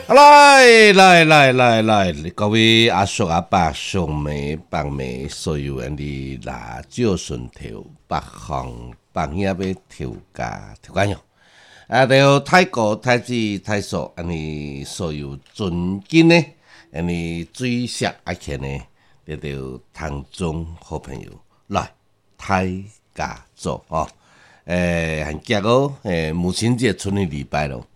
来，各位阿叔阿伯、兄妹、伯妹，所有人的辣椒顺条、北方朋友要调价用。就泰国、泰子、泰索，所有尊敬呢，最熟爱看呢，就唐中好朋友来泰家做哦。很结果母亲节剩2礼拜咯。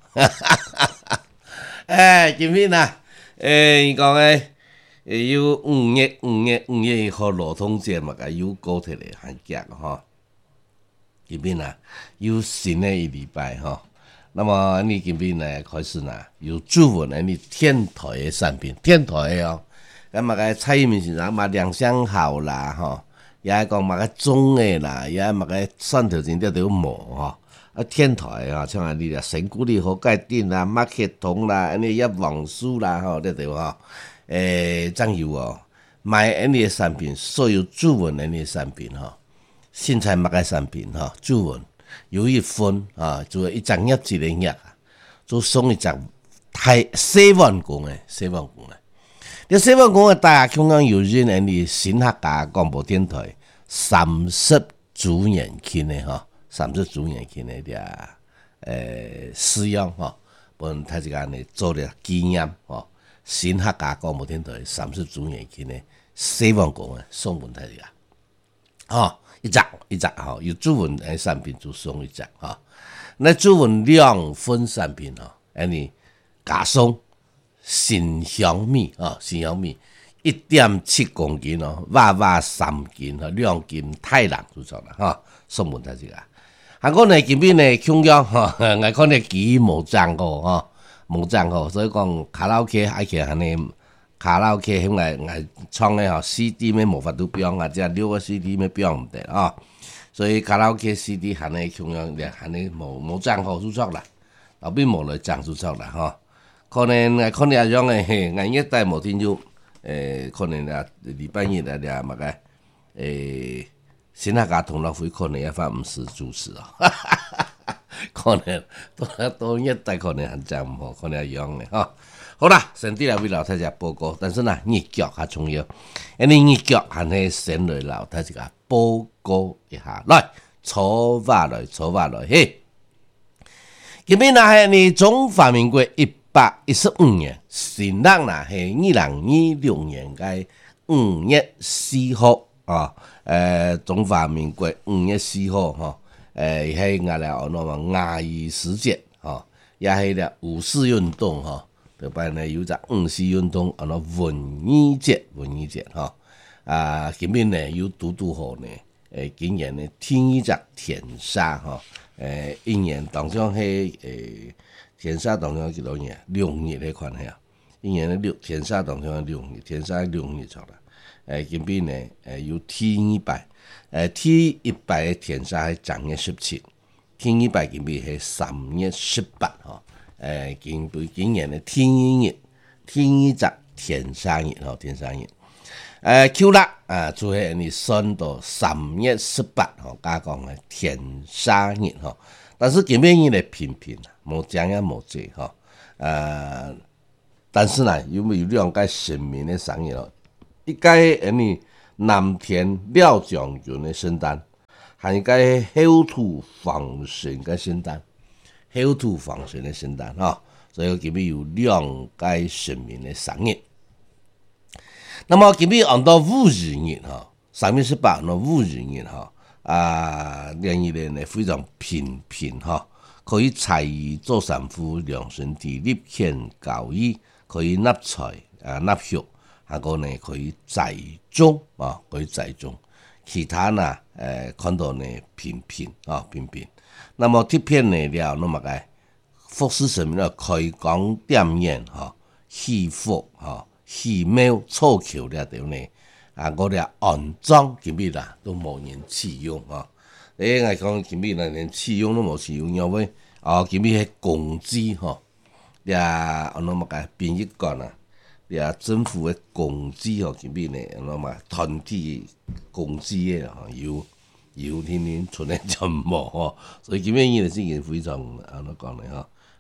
今天啊，伊讲有5月和劳动节嘛，有高铁的很结哈。今天啊，有新的1礼拜哈。那么你今天呢开始呢，有注文你天台的产品，天台的哦，咁嘛个蔡英文先生嘛两相好啦哈，也讲嘛个中的啦，也嘛个蒜头钱都有磨哈。天台啊，像啊你啊神古力好盖店啦、马克通啦，一网书啦吼，对对哈，酱油哦，买的产品，所有注文的产品哈，新菜买个产品哈，注文有一分啊，做一张一的页，做送一张4万公的4万公的，你4万公的大家香港有人的新客家广播电台30周年庆的哈。30周年庆的使用哈，本他这个呢做了纪念哈，新客家广播电台30周年庆的4万公的送本他这个，哦，一张哈，有注文的产品就送一张哈，那注文2份产品哈，你加送新香米啊，新香米1.7公斤哦，娃3斤和2斤太郎就做了哈，送本他这个。韩国呢，今边呢，香港哈，我看呢几无账号哈，无账号，所以讲卡拉 OK 爱去安尼，卡拉 OK 迄个创的吼 CD 咩无法度标啊，即6个 CD 咩标唔得啊，所以卡拉 OK CD 含呢香港咧含呢无账号出错啦，后边无来账出错啦哈，可能阿种诶，俺一代无听就可能啊礼拜日啊俩嘛个新客家同乐会可能要发50主持哦，可能多一代可能很正唔好，可能一样的哈。好啦，先啲来为老太家报告，但是呢，日脚较重要，因为日脚还是先来老太家报告一下，来，坐法来嘿。今日呢系你中华民国115年，新历呢系2026年嘅5月4号啊。中华民国5月4号哈，迄个了那么亚裔事件哈，也迄个五四运动哈，特别呢有只五四运动那文艺节哈，今日呢有拄好呢，今年呢天一只填沙哈，一年当中迄填沙当中几多年？6日迄款吓，一年的填沙当中6日，填沙6日错啦。今边呢，有T100，T100的填沙系正月17，T100今边系3月18吼，今年的T110填沙日吼，填沙日，Q 啦就系你算到3月18吼，加讲的填沙日吼，但是今边日的频无正也无济吼，但是呢，有没有2个神明的生日哦？一个南田廖将军的圣诞，还一个后土防神的圣诞，后土防神的圣诞哈，所以今日有2个神明的生日。那么今日按到5日哈，3月18那5日哈，连一年呢非常频哈，可以采衣做衫夫，量身体立宪教育，可以纳财纳血。还个呢可以栽种啊，可以栽种。其他呢，看到呢频。那么贴片呢了，那么个福是什么呢？开光点烟哈，祈福哈，祈庙错桥了对呢。我哋安装今日啦都无人启用啊。我讲今日呢连启用都无启用，因为今日系公资哈，那么个编译讲啊。政府的工资哦，今边呢，那么团体工资的有天天出来就无吼，所以今边呢是一件非常怎讲呢哈，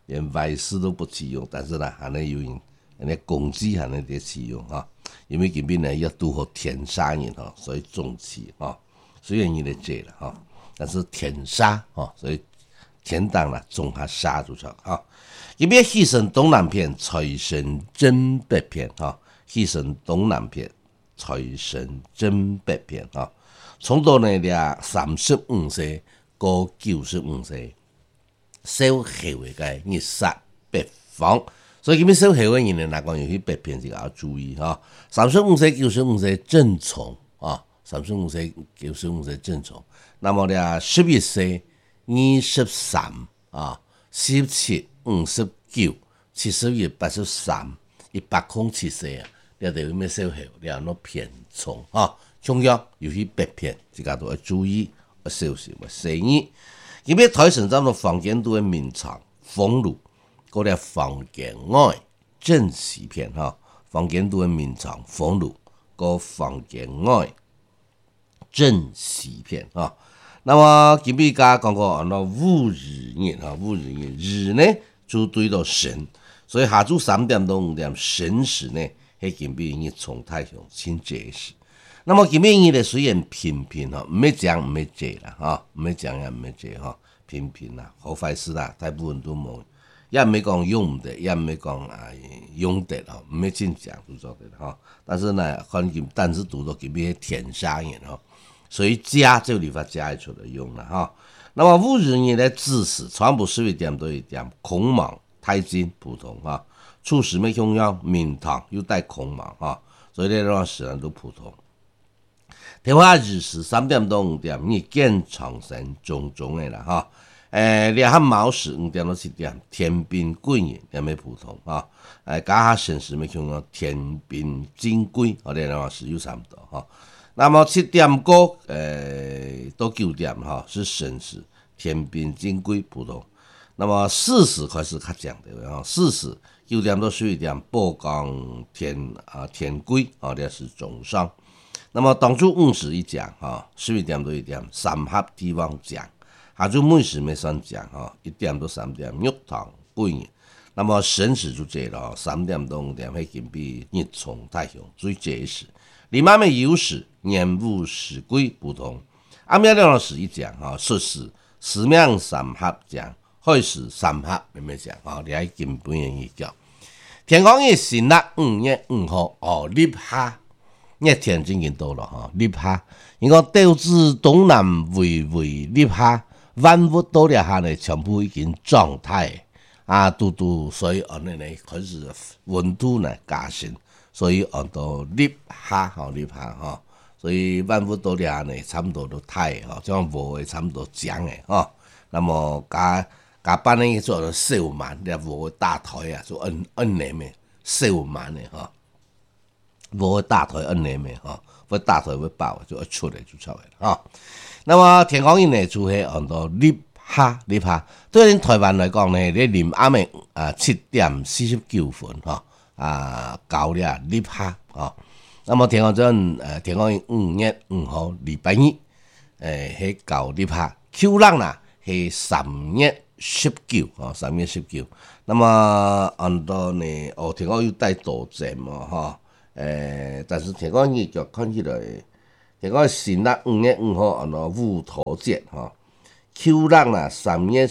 连外事都不启用，但是呢，还能有人，那公鸡还能得启用哈。因为今边呢要拄好天杀人哈，所以重启哈。虽然伊来借了哈，但是天杀哈，所以天当啦，种下杀就错哈。今边牺牲东南片，财神真北片哈，牺牲东南片，财神真北片哈。从到呢俩35岁到95岁，小后嘅个日杀北方。所以今日小后嘅人呢，若讲有去北片就要注意哈。35岁、95岁正冲啊，35岁、95岁正冲。那麼咧11歲、23啊、17、59、71、83、107歲啊，你哋有咩小後，你有攞偏衝啊？中央有去北片，自家都要注意，要小心，要細意。今日台城站到房間都係面場封路。嗰啲房間外正視片哈，房間都係面場封路，個房間外正視片哈。那麼今日家講過按照戊日日哈，戊日日日呢就對到神，所以下晝3點到5點神時呢，係今日日從太陽先解釋。那麼今日日咧雖然平平哈，唔係講唔係借啦哈，唔係講也唔係借哈，平平啦，好壞事啦，大部分都冇。也唔係講用唔得，也唔係講用得咯，唔係真正都做得哈。但是呢，環境但是讀到佢邊天殺人哈，所以加這個地方加出來用了哈。那麼戊日日呢，子時全部11點到1點，空亡太陰普通哈，初時咩中央明堂又帶空亡哈，所以呢段時間都普通。天花日時3點到5點，你見長生種種的啦哈。兩下卯時5點到7點，天兵貴人也沒普通啊。加下辰時咪叫做天兵金貴，我哋兩時又差唔多哈。那麼7點過到9點哈是辰時，天兵金貴普通。那麼巳時開始較講的啊，巳時9點到11點，寶崗天貴啊，這是中上。那麼當初午時一講哈，11點到1點，三合地方講。下晝每時咪算講哈，1點到3點玉堂貴人，那麼辰時就這咯，3點到5點係金比日沖太陽最這時，另外咪酉時年戊時貴不同，啱啱兩時一講哈，戌時時命三合講，亥時三合咪咪講哈，你喺金本人一講，天光日新曆5月5號哦，立夏，一天已經到了哈，立夏，因講導致東南微微立夏。萬物到了下呢，全部已經狀態啊，所以按呢開始溫度呢加升，所以按到立夏立夏哈，所以萬物到了下呢，差不多都太哈，將無嘅差不多講嘅哈，那麼加班呢做到小慢，你無大台啊，做按年嘅小慢嘅哈，無大台按年嘅哈，會大台會爆就一出嚟就出嚟哈。那麼天光日呢，就係按到立夏，對於台灣來講呢，你臨暗嘅7點49分到了立夏啊。那麼天光日天光日5月5號禮拜日，係到立夏。秋冷啦係3月19啊，3月19。那麼按到呢，天光又帶多陣嘛哈，但是天光日就看起來。天光新曆5月5號按照戊土節哈，秋冷啦3月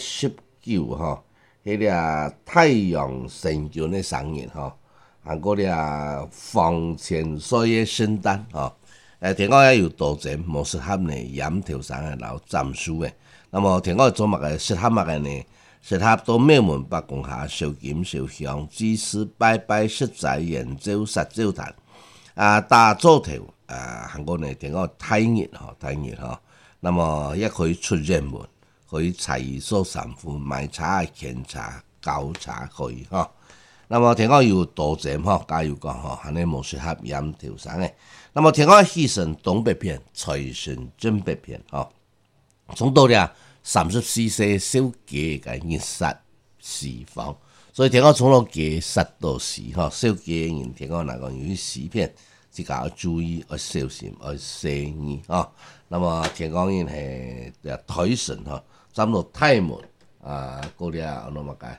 19哈，迄個太陽神橋的生日哈，還個咧房前所以聖誕哈，天光也有多節冇適合呢染頭上嘅老斬樹嘅，那麼天光做乜嘅適合乜嘅呢？適合到廟門北宮下燒金燒香祭祀拜拜食材研究實照壇打灶頭。韓國呢，天光太熱哈，那麼也可以出遠門，可以採衣所散步、買茶、撿茶、搞茶可以哈。那麼天光有多謝哈，加油講哈，係呢冇適合飲調生嘅。那麼天光犧牲東北片，財神真北片哈。從到了34歲小幾嘅日殺時方，所以天光從到幾殺到時哈，小幾嘅人天光嗱講有啲時片。自己要注意，要小心，要細意啊。那麼天光日係台神哈，差唔多太門嗰啲啊，乜嘢？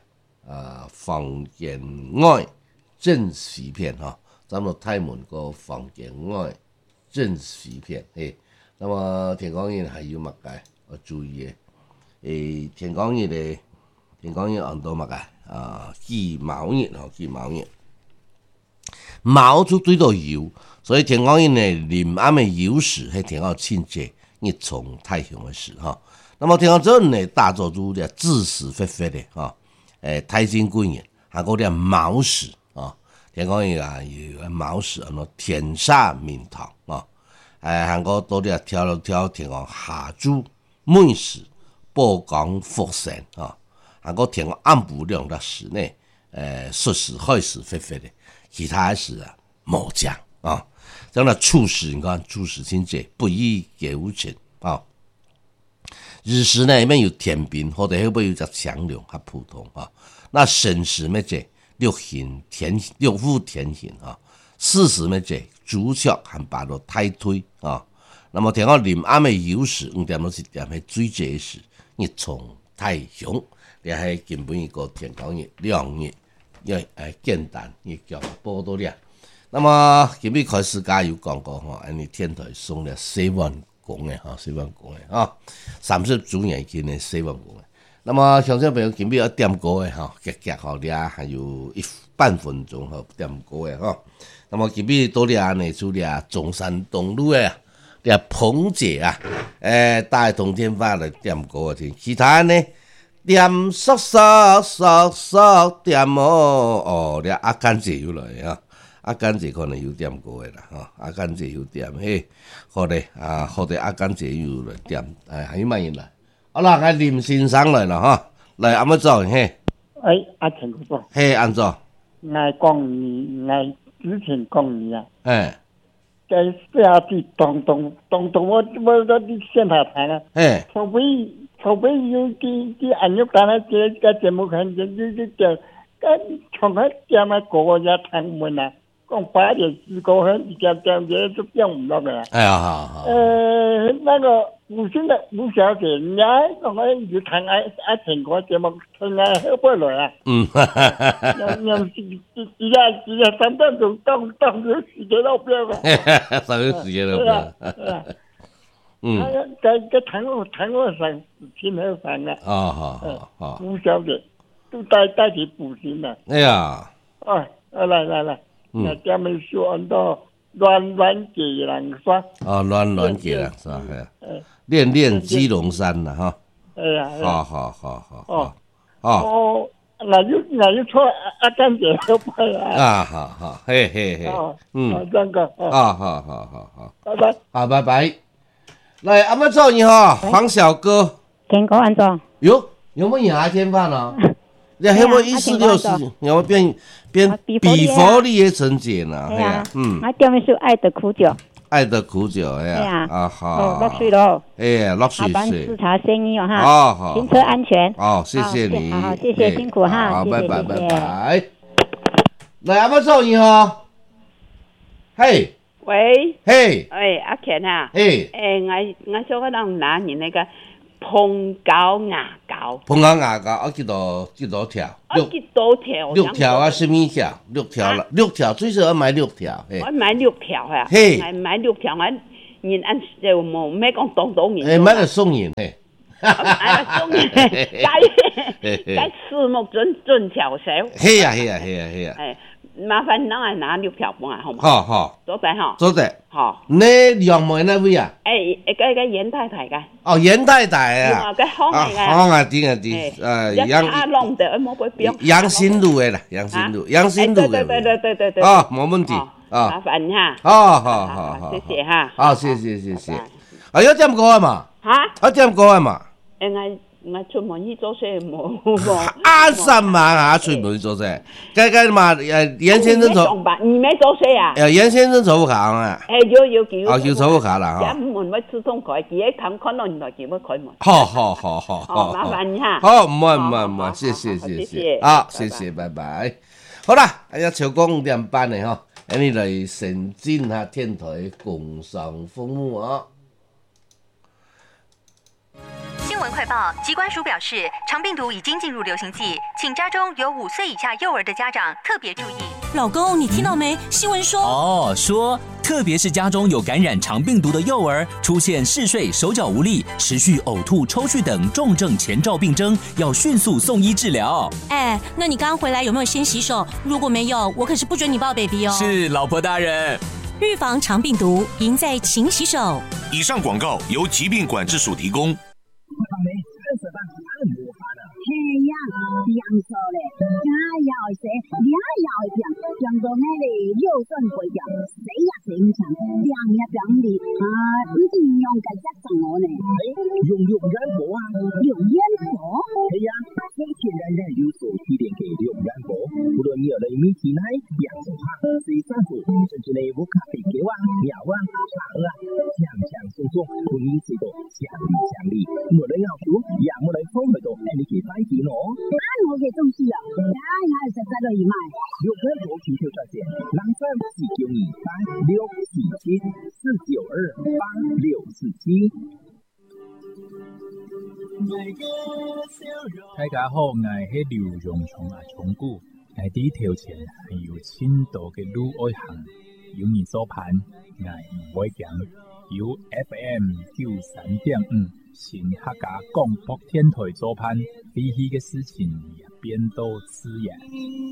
房间外正时片哈，咱们泰文个房间外正时片嘿。那么天光日还有乜嘅要注意嘅？天光日咧，天光日按到乜嘅記卯日吼，記卯日，卯就對到酉，所以天光日咧臨暗嘅酉時係天光親節日沖太陽嘅時哈。那麼天光早呢，大作主咧子時發發嘅哈，太陰貴日，還有咧卯時啊，天光日啊有卯時啊，天煞明堂啊。韓國多啲挑天光下注滿時報講福神啊，韓國天光暗部兩個時內，戌時亥時發發嘅，其他時啊冇講啊。咁啊處時你看處時清節不宜九情啊。日時呢，裡面有天兵或者會不會有隻強龍較普通啊？那申時咩啫？六副天刑啊。巳時咩啫？主축和八路太推啊，那麼天光臨暗嘅酉時5點到10點係最濟時，日沖太陽，你係根本一個天光日亮日，因為簡單亦叫報道了。那麼今日開始家有講過吼，安尼天台送了4萬公嘅哈，4萬公嘅啊，30周年紀念4萬公嘅。那麼鄉親朋友今日要點歌嘅哈，夾好了，還有半分鐘吼點歌嘅哈。那麼今日多啲呢，就啲中山東路嘅啲彭姐啊，大同電話嚟點歌聽，其他呢點索點哦，啲阿甘姐又來啊，阿甘姐可能有點歌嘅啦，哈，阿甘姐有點嘿，好哋好哋阿甘姐又來點，還有乜嘢啦？好啦，阿林先生來啦，哈，嚟阿乜做嘿？ 阿陳哥哥， 嘿，安做？ 我講你之前講你啊，在下地東，我啲現場睇啊，除非有啲按鈕單啊，個節目看就從佢點啊個個也聽門啊，講8點4個很點嘢都變唔落嘅。 哎呀，好。 那個吳小姐，你講我要聽阿陳哥節目，聽下好不來啊。而家3點鐘當咗時間都變啦。 當咗時間都變。 佢聽我上天好煩啊。 好。 吳小姐都帶去補習啦。 哎呀。 來，那咱們說很多亂給人說。 亂給人說，練雞籠山啦，哈。哎呀。好。 那就錯阿甘姐好不啦。 好，嘿。 這個。 好。 拜拜。 好，拜拜。來，阿媽做你哈，黃小哥。 天哥安怎？ 有沒有牙天飯啊？你有冇146有冇變比佛利嘅陳姐呢？係啊， 我點嘅是愛的苦酒。 愛的苦酒，係啊，好。 落水咯。 落水。 下班視察生意哦，哈。 好。 行車安全。 謝謝你。 好，謝謝辛苦哈。 好，拜拜。來，阿媽做你哈。嘿。 喂。 嘿。 阿健啊。 我想我當拿你那個碰膠牙膏。 碰膠牙膏，我幾多條？6條啊，什麼條？6條啦，6條最少要買6條。 我買6條啊。 嘿。 買6條，我人按就冇咩講當人。 買個送人嘿。 送人，該刺目準條手。 係啊。 麻煩你拿6條半啊，好嗎？ 好。 做得哈。好。 你楊梅那位啊？ 個嚴太太嘅。 嚴太太啊。 好啊， 楊新路嘅啦，楊新路嘅。 對。 冇問題。 麻煩你哈。 好。 謝謝哈。 好，謝。有點歌啊嘛？有點歌啊嘛？ 我出門去做事冇。 什麼出門去做事？該嘛？嚴先生做。 你沒做事啊？ 嚴先生做唔下啊？要做唔下啦。 家門咪自動開，自己看到原來叫乜開門。 好。 麻煩你哈。 好，唔該，謝謝。好，謝謝，拜拜。好啦，超過5點半嘅嗬，你嚟承接下天台工商服務啊。 新闻快报，疾管署表示，肠病毒已经进入流行季，请家中有5岁以下幼儿的家长特别注意。 老公，你听到没？新闻说，特别是家中有感染肠病毒的幼儿，出现嗜睡、手脚无力、持续呕吐、抽搐等重症前兆病征，要迅速送医治疗。 那你刚回来有没有先洗手？如果没有，我可是不准你抱 baby 哦。 是，老婆大人。 预防肠病毒，赢在勤洗手。 以上广告由疾病管制署提供。 嘿呀，养错嘞，家要谁，俩要讲，讲到那里又算不讲，谁呀谁强，两呀两里啊，不是用个家长我呢？ 用染佛啊， 用染佛？ 对呀，天天然然有所提炼给用染佛，无论你有了米体奶、养手帕、水sản phụ，甚至呢无咖啡酒啊、尿啊、茶啊，强强松松，不你水多，强力，无论要求，也无论风味多，你给买几喏？ 我给中西了，俺实在了一买。 有很多皮球专线，03-492-647-492-8-647。 大家好，我是刘荣松啊，松骨。我伫头前还有深度嘅女爱行，有你所盼，我唔会讲。由 FM 93.5新客家广播电台主办，比起嘅事情也变多次呀。